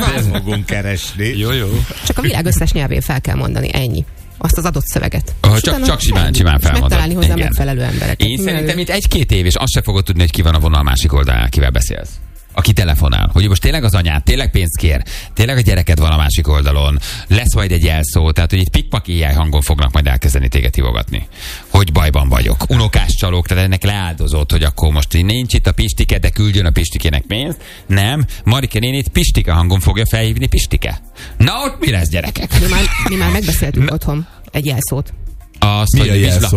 fogunk keresni. Jó. Csak a világ összes nyelvén fel kell mondani, ennyi. Azt az adott szöveget. Csak simán felmondod. Megtalálni hozzá megfelelő embereket. Én szerintem itt 1-2 év, és azt se fogod tudni, hogy ki van a vonal másik oldalán, kivel beszélsz. Aki telefonál, hogy most tényleg az anyád, tényleg pénzt kér, tényleg a gyereked van a másik oldalon, lesz majd egy jelszó, tehát hogy itt pikpak éjjel hangon fognak majd elkezdeni téged hívogatni. Hogy bajban vagyok. Unokás csalók, tehát ennek leáldozott, hogy akkor most nincs itt a Pistike, de küldjön a Pistikének pénzt. Nem, Marike nénit Pistike hangon fogja felhívni Pistike. Na ott mi lesz, gyerekek? Mi már megbeszéltünk otthon egy jelszót. Azt, mi a jelszó?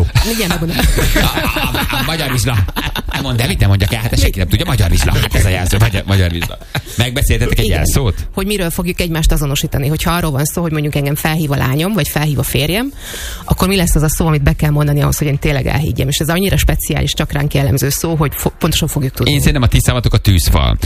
A magyar vizsla. Mondd el, mit nem mondjak el? Hát senki nem tudja, magyar vizsla. Hát ez a jelszó, magyar vizsla. Megbeszéltetek egy jelszót? Hogy miről fogjuk egymást azonosítani. Hogyha arról van szó, hogy mondjuk engem felhív a lányom, vagy felhív a férjem, akkor mi lesz az a szó, amit be kell mondani ahhoz, hogy én tényleg elhiggyem. És ez annyira speciális, csak ránk jellemző szó, hogy pontosan fogjuk tudni. Én szerintem a ti számatok a tűzfal.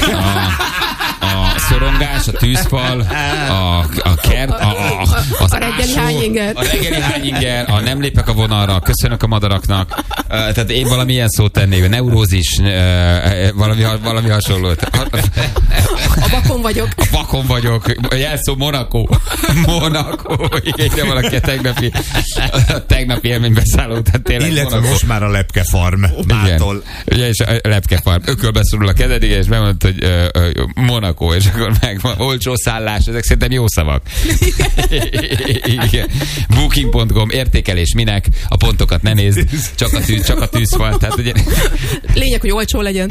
A szorongás, a tűzfal, a kert, az a reggeli hányinger. A reggeli hányinger, a nem lépek a vonalra, köszönök a madaraknak. Tehát én valamilyen szót tennék, a neurózis, valami hasonlót. A vakon vagyok. A vakon vagyok. A jelszó Monaco. Igen, valaki a tegnapi élménybeszálló. Illetve Monaco. Most már a lepkefarm. Mától. Igen, és a lepkefarm. Ökölbe szorul a kezedig, és bemondta, hogy Monaco, és akkor megvan olcsó szállás, ezek szerintem jó szavak. Igen. Booking.com, értékelés minek, a pontokat ne nézd, csak a tűzfal. Tehát, ugye, lényeg, hogy olcsó legyen.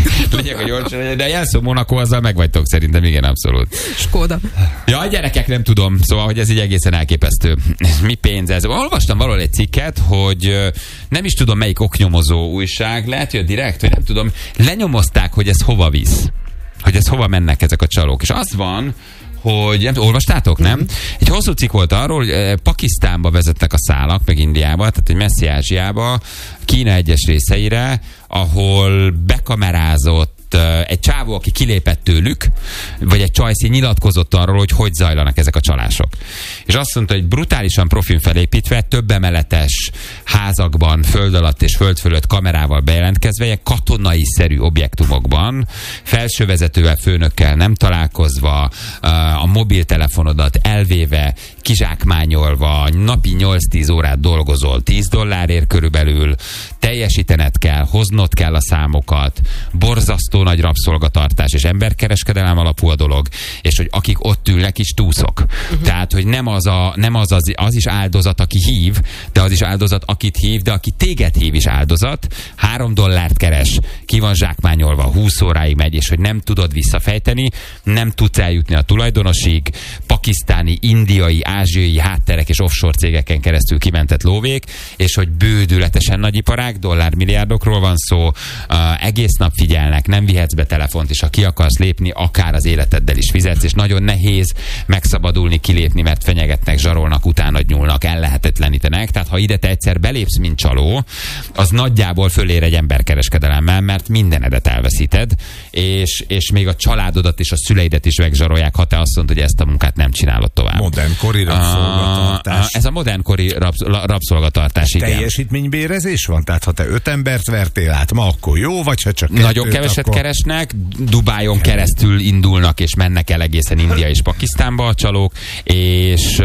De a jelszó Monaco, azzal megvagytok szerintem, igen, abszolút. Skóda. Ja, gyerekek, nem tudom, szóval, hogy ez így egészen elképesztő. Mi pénz ez? Olvastam valahol egy cikket, hogy nem is tudom, melyik oknyomozó újság, lehet, hogy a Direkt, vagy nem tudom, lenyomozták, hogy ez hova visz. Hogy ez hova mennek ezek a csalók. És az van, hogy nem, olvastátok, nem? Egy hosszú cikk volt arról, hogy Pakisztánba vezetnek a szálak, meg Indiába, tehát egy messzi Ázsiába, Kína egyes részeire, ahol bekamerázott egy csávó, aki kilépett tőlük, vagy egy csajszín nyilatkozott arról, hogy zajlanak ezek a csalások. És azt mondta, hogy brutálisan profin felépítve, több emeletes házakban, föld alatt és föld fölött kamerával bejelentkezve, ilyen katonai-szerű objektumokban, felsővezetővel, főnökkel nem találkozva, a mobiltelefonodat elvéve, kizsákmányolva, napi 8-10 órát dolgozol, $10 körülbelül, teljesítened kell, hoznod kell a számokat, borzasztó nagy rabszolgatartás és emberkereskedelem alapú a dolog, és hogy akik ott ülnek is túszok. Tehát, hogy nem az is áldozat, aki hív, de az is áldozat, akit hív, de aki téged hív is áldozat. $3 keres, ki van zsákmányolva, 20 óráig megy, és hogy nem tudod visszafejteni, nem tudsz eljutni a tulajdonosig, pakisztáni, indiai, ázsiai hátterek és offshore cégeken keresztül kimentett lóvék, és hogy bődületesen nagyiparák, dollármilliárdokról van szó, egész nap figyelnek, nem vihetsz be telefont, és ha ki akarsz lépni, akár az életeddel is fizetsz, és nagyon nehéz megszabadulni, kilépni, mert fenyegetnek, zsarolnak, utánad nyúlnak, ellehetetlenítenek. Tehát ha ide te egyszer belépsz, mint csaló, az nagyjából fölér egy emberkereskedelemmel, mert mindenedet elveszíted, és még a családodat és a szüleidet is megzsarolják, ha te azt mondod, hogy ezt a munkát nem csinálod tovább. Modernkori rabszolgatartás. Ez a modernkori rabszolgatartás, igen. Teljesítménybérezés van? Tehát ha te 5 embert vertél át, ma akkor jó, vagy ha csak 2, nagyon keveset keresnek, Dubájon keresztül indulnak, és mennek el egészen India és Pakisztánba a csalók, és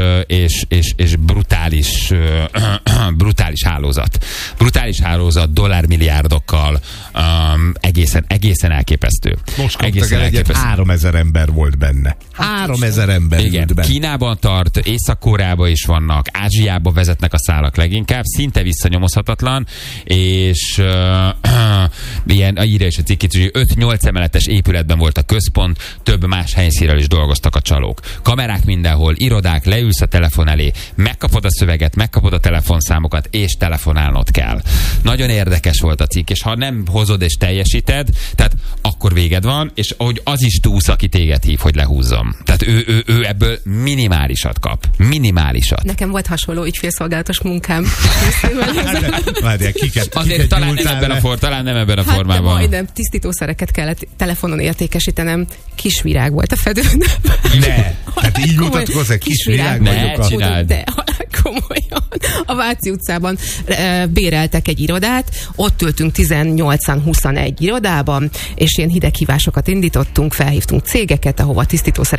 brutális hálózat. Brutális hálózat, dollármilliárdokkal, egészen elképesztő. Most kaptak el egyet, 3000 ember volt benne. 3000 ember ült benne. Kínában tart, Észak-Koreában is vannak, Ázsiába vezetnek a szálak leginkább, szinte visszanyomozhatatlan, és ilyen írja is a cikkét, hogy 5-8 emeletes épületben volt a központ, több más helyszínről is dolgoztak a csalók. Kamerák mindenhol, irodák, leülsz a telefon elé, megkapod a szöveget, megkapod a telefonszámokat, és telefonálnod kell. Nagyon érdekes volt a cikk, és ha nem hozod és teljesíted, tehát akkor véged van, és ahogy az is túsz, aki téged hív, hogy lehúzzam. Tehát ő ebből minimálisat kap. Minimálisat. Nekem volt hasonló ügyfélszolgálatos munkám. Várjál, azért talán nem ebben a formában. Majdnem tisztítószereket kellett telefonon értékesítenem. Kisvirág volt a fedőn. Ne! Hát így mutatkozz, kisvirág vagyok. Ne csináld. De komolyan. A Váci utcában béreltek egy irodát, ott ültünk 18-21 irodában, és ilyen hideghívásokat indítottunk, felhívtunk cégeket, ahova tisztítószerek